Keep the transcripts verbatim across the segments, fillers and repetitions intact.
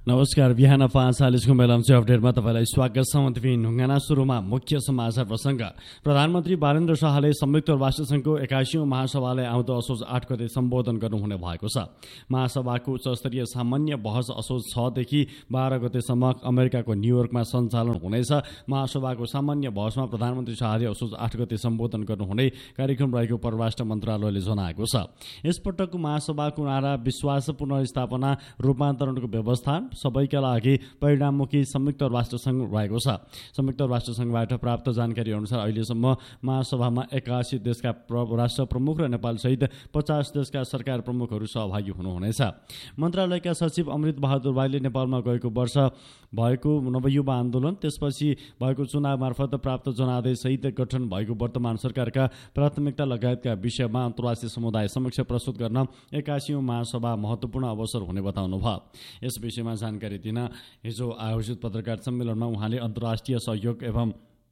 नमस्कार। बिहान पाँच चालिसको मेलम्ची अपडेटमा तपाईँलाई स्वागत छ। म ढुङ्गाना सुरुमा मुख्य समाचार प्रसङ्ग। प्रधानमन्त्री बालेन्द्र शाहले संयुक्त राष्ट्रसङ्घको एक्काइसौँ महासभालाई आउँदो असोज आठ गते सम्बोधन गर्नुहुने भएको छ। महासभाको उच्चस्तरीय सामान्य बहस असोज छदेखि बाह्र गतेसम्म अमेरिकाको न्युयोर्कमा सञ्चालन हुनेछ। महासभाको सामान्य बहसमा प्रधानमन्त्री शाहले असोज आठ गते सम्बोधन गर्नुहुने कार्यक्रम रहेको परराष्ट्र मन्त्रालयले जनाएको छ। यसपटकको महासभाको नारा विश्वास पुनर्स्थापना, रूपान्तरणको व्यवस्था, सबैका लागि परिणाममुखी संयुक्त राष्ट्रसङ्घ रहेको छ। संयुक्त राष्ट्रसङ्घबाट प्राप्त जानकारी अनुसार अहिलेसम्म महासभामा एकासी देशका राष्ट्र प्रमुख र नेपाल सहित पचास देशका सरकार प्रमुखहरू सहभागी हुनुहुनेछ। मन्त्रालयका सचिव अमृत बहादुर राईले नेपालमा गएको वर्ष भएको नवयुवा आन्दोलन, त्यसपछि भएको चुनाव मार्फत प्राप्त जनादेश सहित गठन भएको वर्तमान सरकारका प्राथमिकता लगायतका विषयमा अन्तर्राष्ट्रिय समुदाय समक्ष प्रस्तुत गर्न एकासीौँ महासभा महत्वपूर्ण अवसर हुने बताउनु भयो। यस विषयमा जानकारी दिन हिजो आयोजित पत्रकार सम्मेलनमा उहाँले अन्तर्राष्ट्रिय सहयोग एवं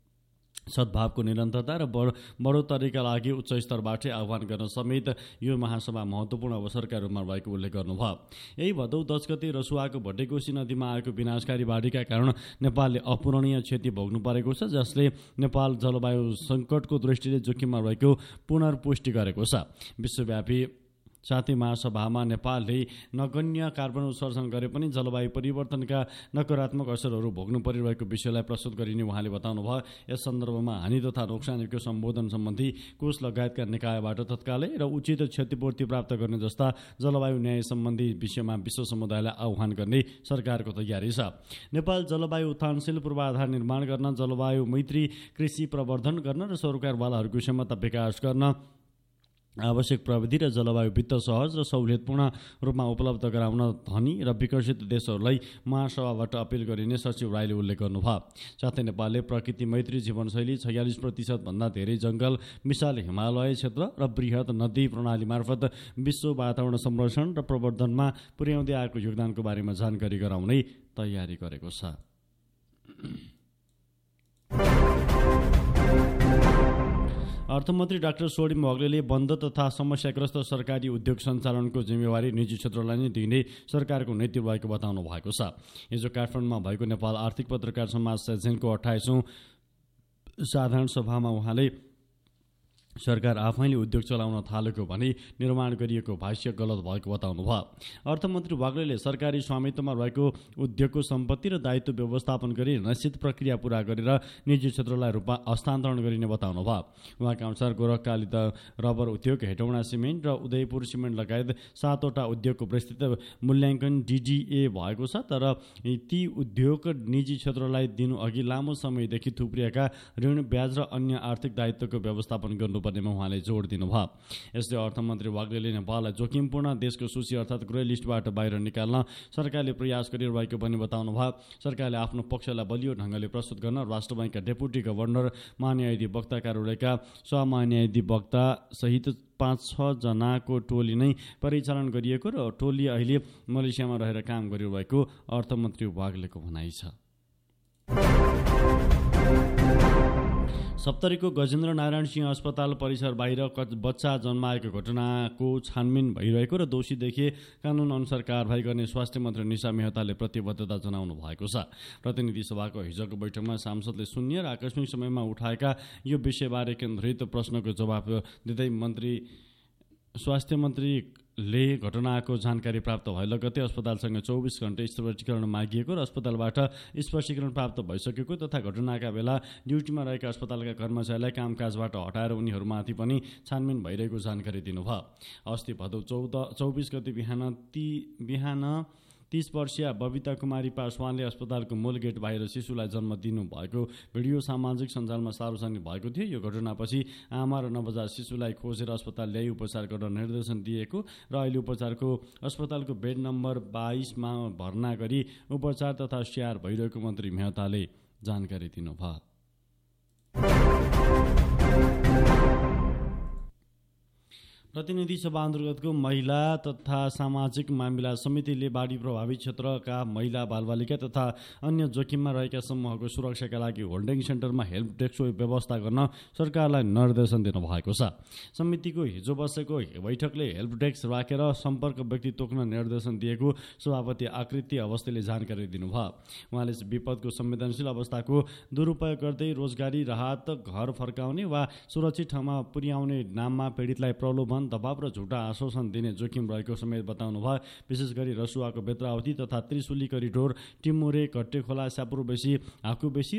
सद्भावको निरन्तरता र बढोत्तरीका लागि उच्च स्तरबाटै आह्वान गर्न समेत यो महासभा महत्वपूर्ण अवसरका रूपमा रहेको उल्लेख गर्नुभयो। यही भदौ दस गते रसुवाको भट्टेकोशी नदीमा आएको विनाशकारी बाढीका कारण नेपालले अपूरणीय क्षति भोग्नु परेको छ, जसले नेपाल जलवायु सङ्कटको दृष्टिले जोखिममा रहेको पुनर्पुष्टि गरेको छ। विश्वव्यापी साथै महासभामा नेपालले नगण्य कार्बन उत्सर्जन गरे पनि जलवायु परिवर्तनका नकारात्मक असरहरू भोग्नु परिरहेको विषयलाई प्रस्तुत गरिने उहाँले बताउनुभयो। यस सन्दर्भमा हानि तथा नोक्सानीको सम्बोधन सम्बन्धी कोष लगायतका निकायबाट तत्कालै र उचित क्षतिपूर्ति प्राप्त गर्ने जस्ता जलवायु न्याय सम्बन्धी विषयमा विश्व समुदायलाई आह्वान गर्ने सरकारको तयारी छ। नेपाल जलवायु उत्थानशील पूर्वाधार निर्माण गर्न, जलवायु मैत्री कृषि प्रवर्धन गर्न र सरकारवालाहरूको क्षमता विकास गर्न आवश्यक प्रविधि र जलवायु वित्त सहज र सहुलियतपूर्ण रूपमा उपलब्ध गराउन धनी र विकसित देशहरूलाई महासभाबाट अपिल गरिने सचिव राईले उल्लेख गर्नुभयो। साथै नेपालले प्रकृति मैत्री जीवनशैली, छयालिस प्रतिशत भन्दा धेरै जंगल, विशाल हिमालय क्षेत्र र बृहत नदी प्रणाली मार्फत विश्व वातावरण संरक्षण र प्रवर्धनमा पुर्याउँदै आएको योगदानको बारेमा जानकारी गराउने तयारी गरेको छ। अर्थमन्त्री डाक्टर सोडिम वाग्लेले बन्द तथा समस्याग्रस्त सरकारी उद्योग सञ्चालनको जिम्मेवारी निजी क्षेत्रलाई नै दिने सरकारको नीति रहेको बताउनु भएको छ। हिजो काठमाडौँमा भएको नेपाल आर्थिक पत्रकार समाज सेजेनको अठाइसौँ साधारण सभामा उहाँले सरकार आफैले उद्योग चलाउन थालेको भने निर्माण गरिएको भाष्य गलत भएको बताउनु भयो। अर्थमन्त्री वाग्लेले सरकारी स्वामित्वमा रहेको उद्योगको सम्पत्ति र दायित्व व्यवस्थापन गरी निश्चित प्रक्रिया पूरा गरेर निजी क्षेत्रलाई रूपमा हस्तान्तरण गरिने बताउनु भयो। उहाँका अनुसार गोरखकालित रबर उद्योग, हेटौँडा सिमेन्ट र उदयपुर सिमेन्ट लगायत सातवटा उद्योगको विस्तृत मूल्याङ्कन डिडिए भएको छ, तर ती उद्योग निजी क्षेत्रलाई दिनु अघि लामो समयदेखि थुप्रिएका ऋण, ब्याज र अन्य आर्थिक दायित्वको व्यवस्थापन गर्नु पर्नेमा उहाँले जोड दिनुभयो। यसले अर्थमन्त्री वाग्लेले नेपाललाई जोखिमपूर्ण देशको सूची अर्थात् ग्रे लिस्टबाट बाहिर निकाल्न सरकारले प्रयास गरिरहेको पनि बताउनुभयो। सरकारले आफ्नो पक्षलाई बलियो ढङ्गले प्रस्तुत गर्न राष्ट्र बैंकका डेपुटी गभर्नर, महान्यायाधिवक्ता कार्यालयका सहमहान्यायाधिवक्ता सहित पाँच छ जनाको टोली नै परिचालन गरिएको र टोली अहिले मलेसियामा रहेर काम गरिरहेको अर्थमन्त्री वाग्लेको भनाइ छ। सप्तरीको गजेन्द्र नारायण सिंह अस्पताल परिसर बाहिर बच्चा जन्माएको घटनाको छानबिन भइरहेको र दोषी देखिए कानुन अनुसार कारवाही गर्ने स्वास्थ्य मन्त्री निशा मेहताले प्रतिबद्धता जनाउनु भएको छ। प्रतिनिधि सभाको हिजोको बैठकमा सांसदले शून्य र आकस्मिक समयमा उठाएका यो विषयबारे केन्द्रित प्रश्नको जवाफ दिँदै मन्त्री स्वास्थ्य मन्त्रीले घटनाको जानकारी प्राप्त भए लगत्तै अस्पतालसँग चौबिस घण्टे स्पष्टीकरण मागिएको र अस्पतालबाट स्पष्टीकरण प्राप्त भइसकेको तथा घटनाका बेला ड्युटीमा रहेका अस्पतालका कर्मचारीलाई कामकाजबाट हटाएर उनीहरूमाथि पनि छानबिन भइरहेको जानकारी दिनुभयो। अस्ति भदौ चौध चौबिस गते बिहान ती बिहान तीस वर्षीय बबिता कुमारी पासवानले अस्पतालको मूल गेट बाहिर शिशुलाई जन्म दिनु भएको भिडियो सामाजिक सञ्जालमा सार्वजनिक भएको थियो। यो घटनापछि आमा र नवजात शिशुलाई खोजेर अस्पताल ल्याई उपचार गर्न निर्देशन दिएको र अहिले उपचारको अस्पतालको बेड नम्बर बाइसमा भर्ना गरी उपचार तथा स्याहार भइरहेको मन्त्री मेहताले जानकारी दिनुभयो। प्रतिनिधि सभा अन्तर्गतको महिला तथा सामाजिक मामिला समितिले बाढी प्रभावित क्षेत्रका महिला बालबालिका तथा अन्य जोखिममा रहेका समूहको सुरक्षाका लागि होल्डिङ सेन्टरमा हेल्प डेस्कको व्यवस्था गर्न सरकारलाई निर्देशन दिनुभएको छ। समितिको हिजो बसेको बैठकले हेल्प डेस्क राखेर सम्पर्क व्यक्ति तोक्न निर्देशन दिएको सभापति आकृति अवस्थीले जानकारी दिनुभयो। उहाँले विपदको संवेदनशील अवस्थाको दुरुपयोग गर्दै रोजगारी राहत, घर फर्काउने वा सुरक्षित ठाउँमा पुर्याउने नाममा पीडितलाई प्रलोभन, दबाव र झुटा आश्वासन दिने जोखिम रहेको समेत बताउनु भयो। विशेष गरी रसुवाको बेत्रावती तथा त्रिशुली करिडोर, टिमुरे, घट्टेखोला, स्यापुरबेसी, हाकुबेसी